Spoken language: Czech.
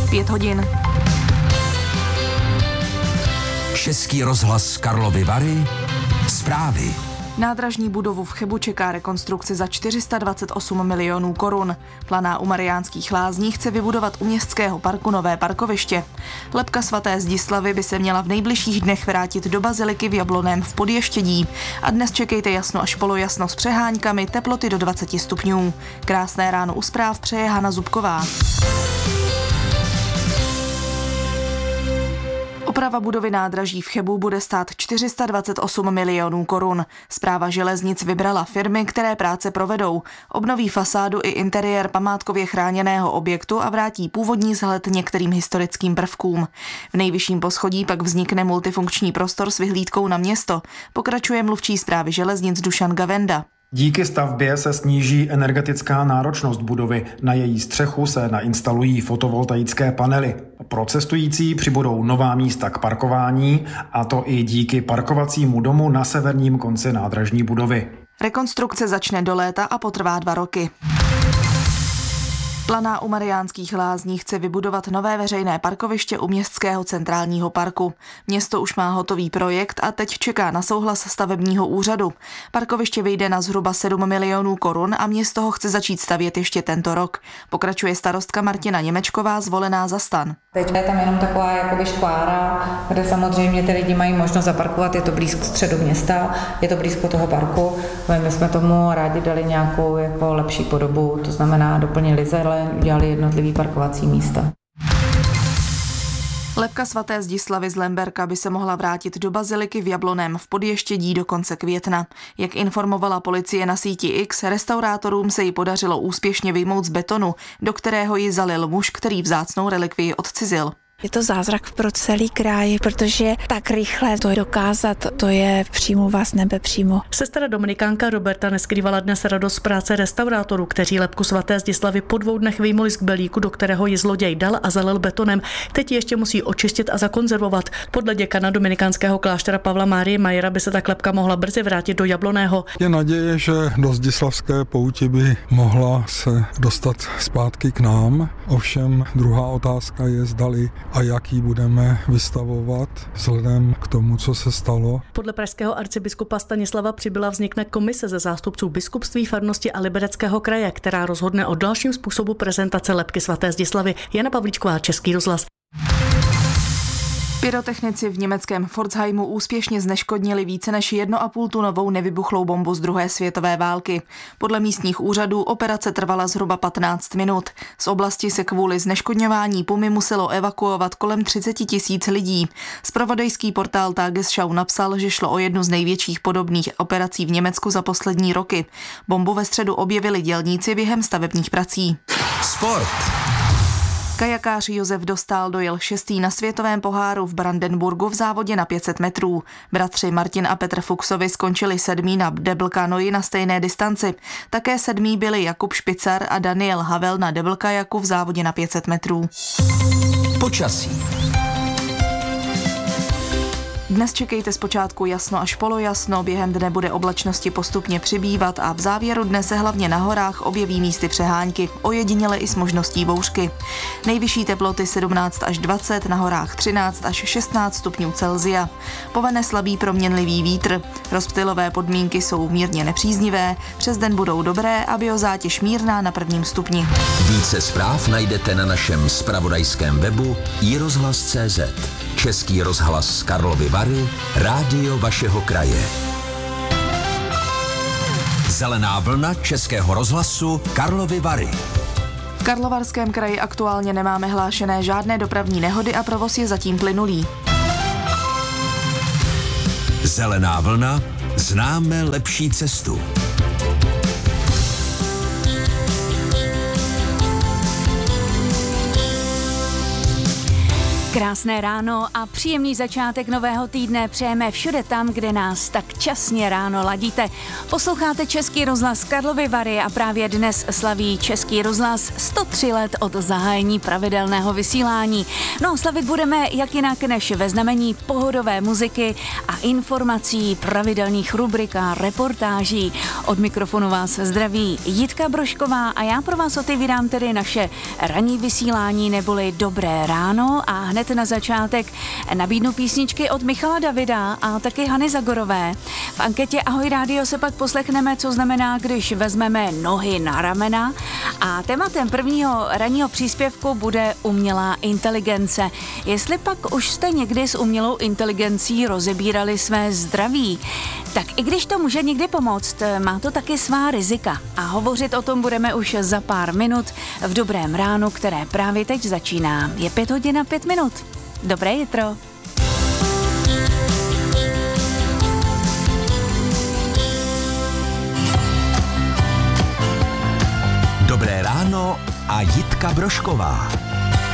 5 hodin. Český rozhlas Karlovy Vary. Zprávy. Nádražní budovu v Chebu čeká rekonstrukce za 428 milionů korun. Planá u Mariánských Lázní chce vybudovat u městského parku nové parkoviště. Lebka svaté Zdislavy by se měla v nejbližších dnech vrátit do baziliky v Jablonném v Podještědí. A dnes čekejte jasno až polojasno s přeháňkami, teploty do 20 stupňů. Krásné ráno u zpráv přeje Hana Zubková. Oprava budovy nádraží v Chebu bude stát 428 milionů korun. Správa železnic vybrala firmy, které práce provedou. Obnoví fasádu i interiér památkově chráněného objektu a vrátí původní vzhled některým historickým prvkům. V nejvyšším poschodí pak vznikne multifunkční prostor s vyhlídkou na město. Pokračuje mluvčí správy železnic Dušan Gavenda. Díky stavbě se sníží energetická náročnost budovy. Na její střechu se nainstalují fotovoltaické panely. Pro cestující přibudou nová místa k parkování, a to i díky parkovacímu domu na severním konci nádražní budovy. Rekonstrukce začne do léta a potrvá 2 roky. Planá u Mariánských Lázní chce vybudovat nové veřejné parkoviště u městského centrálního parku. Město už má hotový projekt a teď čeká na souhlas stavebního úřadu. Parkoviště vyjde na zhruba 7 milionů korun a město ho chce začít stavět ještě tento rok. Pokračuje starostka Martina Němečková, zvolená za STAN. Teď je tam jenom taková jakoby škvára, kde samozřejmě ty lidi mají možnost zaparkovat, je to blízko středu města, je to blízko toho parku. My jsme tomu rádi dali nějakou jako lepší podobu, to znamená doplnili zeleň, udělali jednotlivý parkovací místa. Lebka svaté Zdislavy z Lemberka by se mohla vrátit do baziliky v Jablonném v Podještědí do konce května. Jak informovala policie na síti X, restaurátorům se jí podařilo úspěšně vyjmout z betonu, do kterého ji zalil muž, který vzácnou relikvii odcizil. Je to zázrak pro celý kraj, protože tak rychle to dokázat, to je přímo vás nebe přímo. Sestra dominikánka Roberta neskrývala dnes radost práce restaurátorů, kteří lebku svaté Zdislavy po 2 dnech vyjmuli z kbelíku, do kterého ji zloděj dal a zalil betonem. Teď ji ještě musí očistit a zakonzervovat. Podle děkana dominikánského kláštera Pavla Márie Majera by se tak lebka mohla brzy vrátit do Jablonného. Je naděje, že do Zdislavské pouti by mohla se dostat zpátky k nám. Ovšem druhá otázka je, zdali a jak ji budeme vystavovat vzhledem k tomu, co se stalo. Podle pražského arcibiskupa Stanislava Přibyla vznikne komise ze zástupců biskupství, farnosti a Libereckého kraje, která rozhodne o dalším způsobu prezentace lebky svaté Zdislavy. Jana Pavlíčková, Český rozhlas. Pyrotechnici v německém Pforzheimu úspěšně zneškodnili více než 1,5 tunovou nevybuchlou bombu z 2. světové války. Podle místních úřadů operace trvala zhruba 15 minut. Z oblasti se kvůli zneškodňování pumy muselo evakuovat kolem 30 000 lidí. Zpravodajský portál Tagesschau napsal, že šlo o jednu z největších podobných operací v Německu za poslední roky. Bombu ve středu objevili dělníci během stavebních prací. Sport. Kajakář Josef Dostál dojel 6. na světovém poháru v Brandenburgu v závodě na 500 metrů. Bratři Martin a Petr Fuchsovi skončili 7. na double kanoji na stejné distanci. Také 7. byli Jakub Špicar a Daniel Havel na double kajaku v závodě na 500 metrů. Počasí. Dnes čekejte zpočátku jasno až polojasno, během dne bude oblačnosti postupně přibývat a v závěru dne se hlavně na horách objeví místy přehánky, ojediněle i s možností bouřky. Nejvyšší teploty 17 až 20, na horách 13 až 16 stupňů Celsia. Povene slabý proměnlivý vítr, rozptylové podmínky jsou mírně nepříznivé, přes den budou dobré a biozátěž mírná na 1. stupni. Více zpráv najdete na našem zpravodajském webu iRozhlas.cz. Český rozhlas Karlovy Vary, rádio vašeho kraje. Zelená vlna Českého rozhlasu Karlovy Vary. V Karlovarském kraji aktuálně nemáme hlášené žádné dopravní nehody a provoz je zatím plynulý. Zelená vlna, známe lepší cestu. Krásné ráno a příjemný začátek nového týdne přejeme všude tam, kde nás tak časně ráno ladíte. Posloucháte Český rozhlas Karlovy Vary a právě dnes slaví Český rozhlas 103 let od zahájení pravidelného vysílání. No, slavit budeme jak jinak než ve znamení pohodové muziky a informací, pravidelných rubrik a reportáží. Od mikrofonu vás zdraví Jitka Brožková a já pro vás otevírám tedy naše ranní vysílání neboli Dobré ráno a hned na začátek nabídnu písničky od Michala Davida a taky Hany Zagorové. V anketě Ahoj rádio se pak poslechneme, co znamená, když vezmeme nohy na ramena a tématem prvního ranního příspěvku bude umělá inteligence. Jestli pak už jste někdy s umělou inteligencí rozebírali své zdraví, tak i když to může někdy pomoct, má to taky svá rizika. A hovořit o tom budeme už za pár minut v Dobrém ránu, které právě teď začíná. Je 5 hodin a 5 minut. Dobré jitro. Dobré ráno a Jitka Brožková.